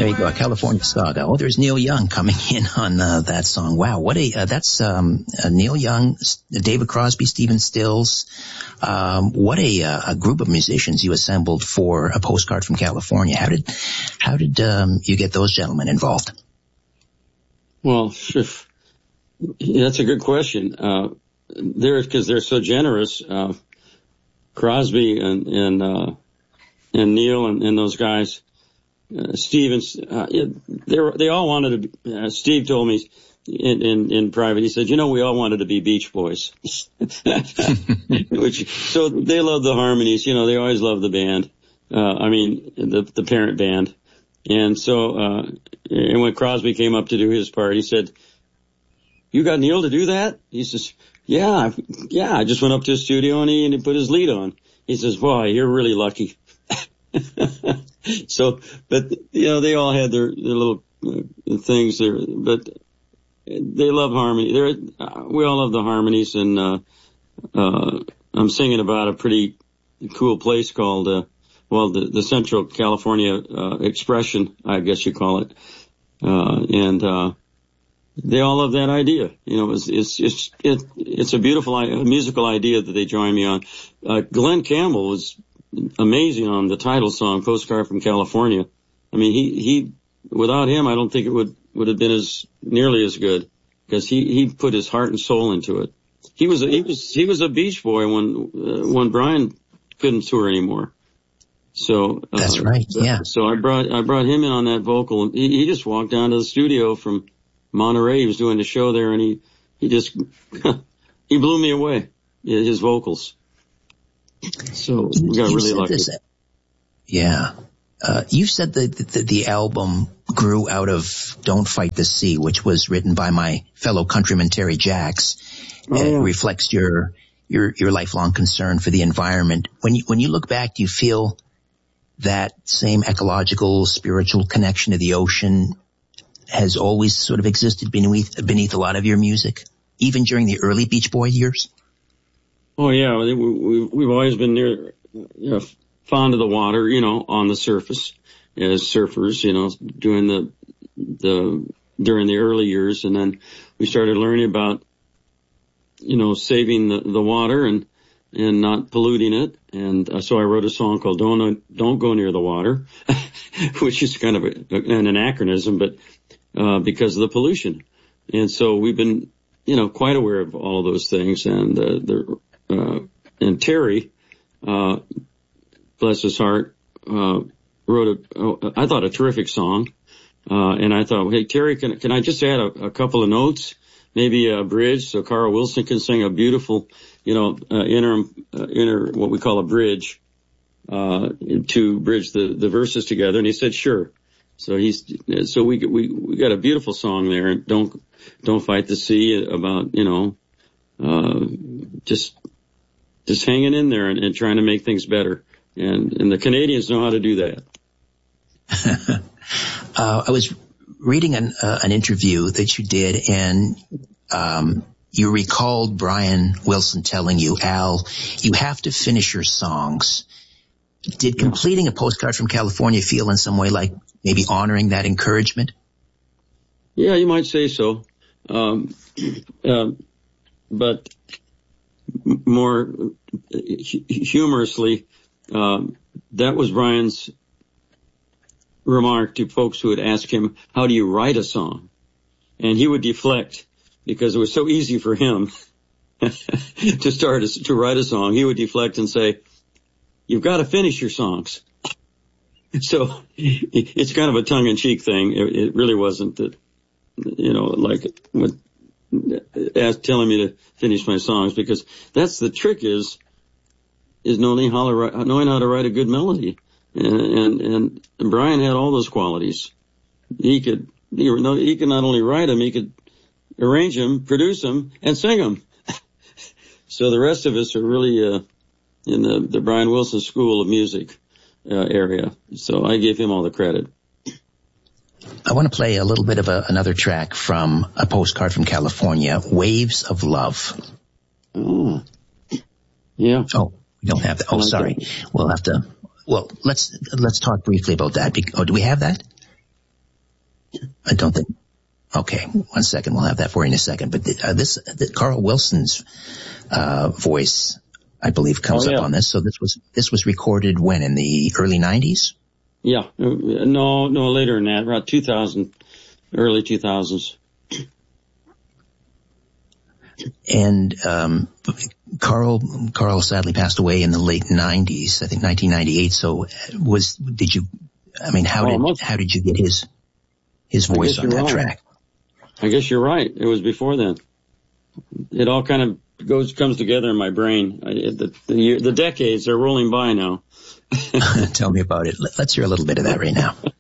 There you go, a California Saga. Oh, there's Neil Young coming in on that song. Wow, what that's Neil Young, David Crosby, Stephen Stills. What a group of musicians you assembled for A Postcard from California. How did you get those gentlemen involved? Well, that's a good question. Because they're so generous. Crosby and Neil and those guys. Stevens, they all wanted to be, Steve told me in private, he said, we all wanted to be Beach Boys. So they love the harmonies, they always love the band. The parent band. And so, and when Crosby came up to do his part, he said, "You got Neil to do that?" He says, yeah, I just went up to the studio and he put his lead on. He says, "Boy, you're really lucky." So, but, they all had their little things there, but they love harmony. We all love the harmonies, and, I'm singing about a pretty cool place called, the Central California, Expression, I guess you call it. And they all love that idea. It's a beautiful musical idea that they joined me on. Glenn Campbell was amazing on the title song, Postcard from California. I mean, he without him, I don't think it would have been nearly as good, because he put his heart and soul into it. He was a Beach Boy when Brian couldn't tour anymore. So that's right. Yeah. So I brought him in on that vocal. He just walked down to the studio from Monterey. He was doing the show there, and he just he blew me away. His vocals. So we got really lucky. Yeah. You said that the album grew out of Don't Fight the Sea, which was written by my fellow countryman Terry Jacks. It reflects your lifelong concern for the environment. When you look back, do you feel that same ecological, spiritual connection to the ocean has always sort of existed beneath a lot of your music, even during the early Beach Boy years? Oh yeah, we've always been fond of the water, on the surface as surfers, during the early years, and then we started learning about, saving the water and not polluting it, and so I wrote a song called "Don't Go Near the Water," which is kind of an anachronism, but because of the pollution, and so we've been, quite aware of all of those things, and and Terry, bless his heart, wrote I thought a terrific song. And I thought, hey, Terry, can I just add a couple of notes? Maybe a bridge so Carl Wilson can sing a beautiful, what we call a bridge, to bridge the verses together. And he said, sure. So we got a beautiful song there. And Don't Fight the Sea, about, just hanging in there and trying to make things better. And the Canadians know how to do that. I was reading an interview that you did, and you recalled Brian Wilson telling you, Al, you have to finish your songs. Did completing A Postcard from California feel in some way like maybe honoring that encouragement? Yeah, you might say so. But more humorously, that was Brian's remark to folks who would ask him, how do you write a song? And he would deflect, because it was so easy for him to write a song. He would deflect and say, you've got to finish your songs. So it's kind of a tongue-in-cheek thing. It really wasn't that, like telling me to finish my songs, because that's the trick is knowing how to write a good melody. And Brian had all those qualities. He could not only write them, he could arrange them, produce them, and sing them. So the rest of us are really in the Brian Wilson School of Music area. So I gave him all the credit. I want to play a little bit of another track from A Postcard from California, Waves of Love. Oh, yeah. Oh, we don't have that. Oh, sorry. We'll have to. Well, let's talk briefly about that. Oh, do we have that? I don't think. Okay, 1 second. We'll have that for you in a second. But Carl Wilson's voice, I believe, comes up on this. So this was recorded when, in the early 90s? Yeah, no, later than that, around 2000, early 2000s. And Carl sadly passed away in the late 90s, I think 1998. So how did you get his voice on that track? I guess you're right. It was before then. It all kind of comes together in my brain. The decades are rolling by now. Tell me about it. Let's hear a little bit of that right now.